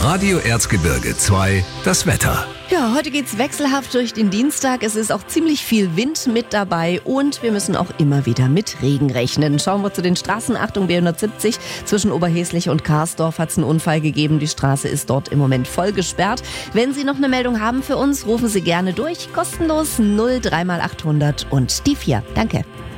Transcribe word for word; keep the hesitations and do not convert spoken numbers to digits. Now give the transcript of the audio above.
Radio Erzgebirge zwei, das Wetter. Ja, heute geht's wechselhaft durch den Dienstag. Es ist auch ziemlich viel Wind mit dabei und wir müssen auch immer wieder mit Regen rechnen. Schauen wir zu den Straßen. Achtung, B hundertsiebzig zwischen Oberheslich und Karsdorf hat es einen Unfall gegeben. Die Straße ist dort im Moment voll gesperrt. Wenn Sie noch eine Meldung haben für uns, rufen Sie gerne durch. Kostenlos null drei mal achthundert und die vier. Danke.